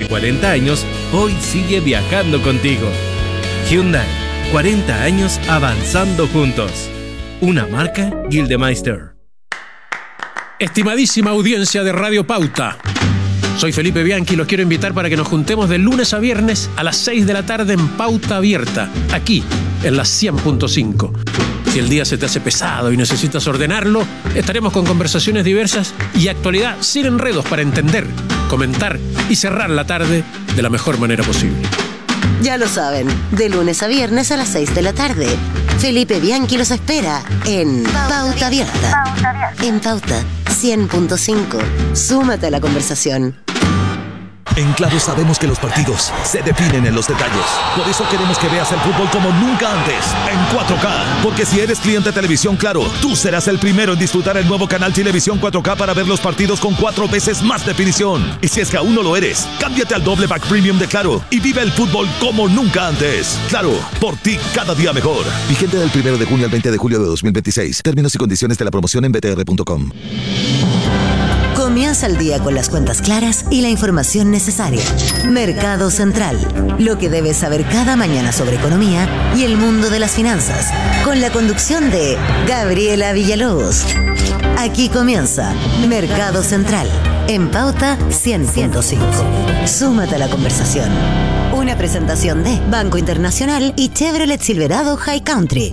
40 años, hoy sigue viajando contigo. Hyundai, 40 años avanzando juntos. Una marca Gildemeister. Estimadísima audiencia de Radio Pauta, soy Felipe Bianchi y los quiero invitar para que nos juntemos de lunes a viernes a las 6 de la tarde en Pauta Abierta, aquí en la 100.5. Si el día se te hace pesado y necesitas ordenarlo, estaremos con conversaciones diversas y actualidad sin enredos para entender, comentar y cerrar la tarde de la mejor manera posible. Ya lo saben, de lunes a viernes a las 6 de la tarde. Felipe Bianchi los espera en Pauta Abierta. En Pauta 100.5. Súmate a la conversación. En Claro sabemos que los partidos se definen en los detalles. Por eso queremos que veas el fútbol como nunca antes, en 4K. Porque si eres cliente de Televisión Claro, tú serás el primero en disfrutar el nuevo canal Televisión 4K para ver los partidos con 4 veces más definición. Y si es que aún no lo eres, cámbiate al doble pack premium de Claro y vive el fútbol como nunca antes. Claro, por ti cada día mejor. Vigente del 1 de junio al 20 de julio de 2026. Términos y condiciones de la promoción en btr.com. Comienza el día con las cuentas claras y la información necesaria. Mercado Central. Lo que debes saber cada mañana sobre economía y el mundo de las finanzas. Con la conducción de Gabriela Villalobos. Aquí comienza Mercado Central. En Pauta 100.5. Súmate a la conversación. Una presentación de Banco Internacional y Chevrolet Silverado High Country.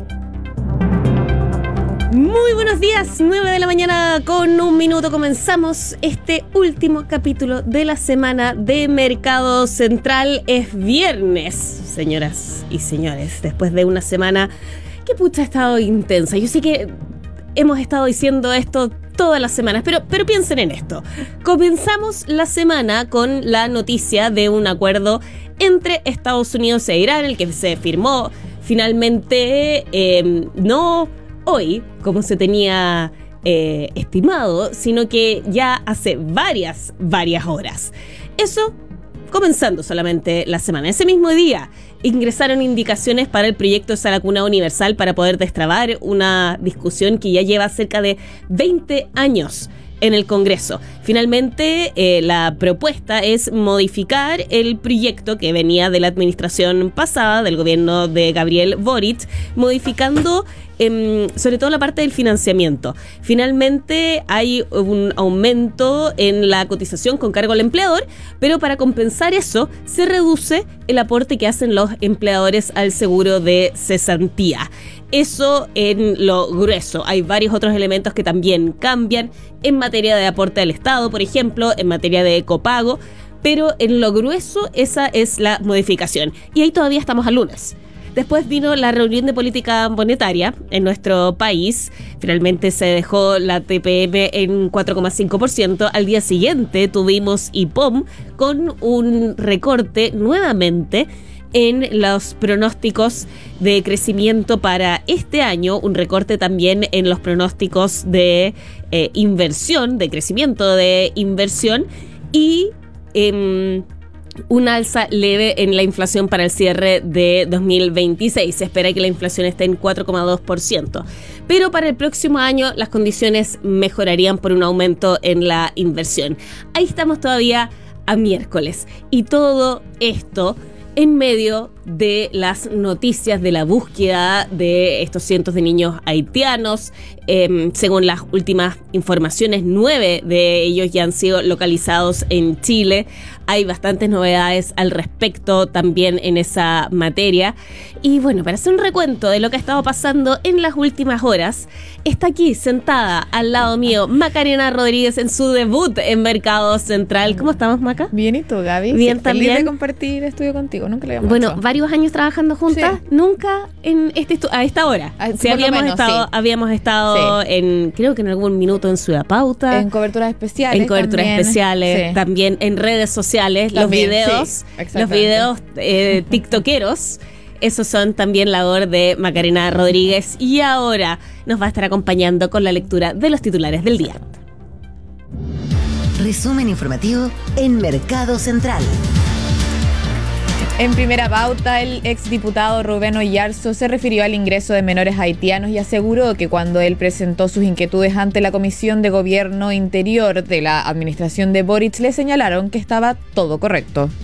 Muy buenos días, 9 de la mañana con 1 minuto. Comenzamos este último capítulo de la semana de Mercado Central. Es viernes, señoras y señores, después de una semana que pucha ha estado intensa. Yo sé que hemos estado diciendo esto todas las semanas, pero piensen en esto. Comenzamos la semana con la noticia de un acuerdo entre Estados Unidos e Irán, el que se firmó finalmente, no hoy, como se tenía estimado, sino que ya hace varias horas. Eso comenzando solamente la semana. Ese mismo día ingresaron indicaciones para el proyecto de Sala Cuna Universal para poder destrabar una discusión que ya lleva cerca de 20 años en el Congreso. Finalmente, la propuesta es modificar el proyecto que venía de la administración pasada, del gobierno de Gabriel Boric, modificando sobre todo la parte del financiamiento. Finalmente hay un aumento en la cotización con cargo al empleador, pero para compensar eso se reduce el aporte que hacen los empleadores al seguro de cesantía. Eso en lo grueso. Hay varios otros elementos que también cambian en materia de aporte al Estado, por ejemplo, en materia de copago, pero en lo grueso esa es la modificación. Y ahí todavía estamos al lunes. Después vino la reunión de política monetaria en nuestro país. Finalmente se dejó la TPM en 4,5%. Al día siguiente tuvimos IPOM con un recorte nuevamente en los pronósticos de crecimiento para este año, un recorte también en los pronósticos de inversión, de crecimiento de inversión y un alza leve en la inflación para el cierre de 2026. Se espera que la inflación esté en 4,2%. Pero para el próximo año las condiciones mejorarían por un aumento en la inversión. Ahí estamos todavía a miércoles. Y todo esto en medio de las noticias de la búsqueda de estos cientos de niños haitianos. Según las últimas informaciones, 9 de ellos ya han sido localizados en Chile. Hay bastantes novedades al respecto también en esa materia. Y bueno, para hacer un recuento de lo que ha estado pasando en las últimas horas, está aquí sentada al lado mío Macarena Rodríguez en su debut en Mercado Central. ¿Cómo estamos, Maca? Bien, ¿y tú, Gaby? Bien, sí, también. Feliz de compartir estudio contigo, nunca le habíamos Bueno, hecho. varios años trabajando juntas, Sí. Nunca en a esta hora. Sí, habíamos estado Sí. en, creo que en algún minuto en Ciudad Pauta. En coberturas especiales. En coberturas también. especiales, Sí. también en redes sociales, También, los sí, exactamente. videos tiktokeros, esos son también labor de Macarena Rodríguez. Y ahora nos va a estar acompañando con la lectura de los titulares del día. Resumen informativo en Mercado Central. En primera pauta, el exdiputado Rubén Oyarzo se refirió al ingreso de menores haitianos y aseguró que cuando él presentó sus inquietudes ante la Comisión de Gobierno Interior de la administración de Boric, le señalaron que estaba todo correcto.